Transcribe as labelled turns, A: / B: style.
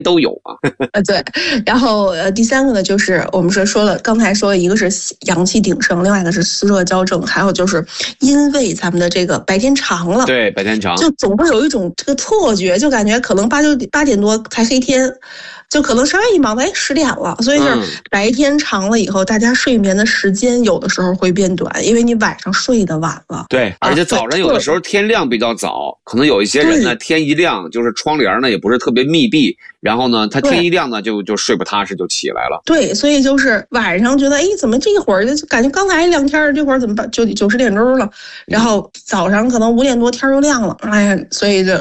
A: 都有啊。
B: 对。然后第三个呢，就是我们说了，刚才说了一个是阳气鼎盛，另外一个是湿热交正，还有就是因为咱们的这个白天长了，
A: 对，白天长，
B: 就总会有一种这个错觉，就感觉可能8点多才黑天。就可能稍微一忙10点了，所以就是白天长了以后，大家睡眠的时间有的时候会变短，因为你晚上睡得晚了。
A: 对，而且早上有的时候天亮比较早，可能有一些人呢，天一亮就是窗帘呢也不是特别密闭，然后呢，他天一亮呢就睡不踏实就起来了。
B: 对，所以就是晚上觉得，哎，怎么这一会儿就感觉刚来2天，这会儿怎么就9、10点钟了？然后早上可能5点多天就亮了，哎呀，所以就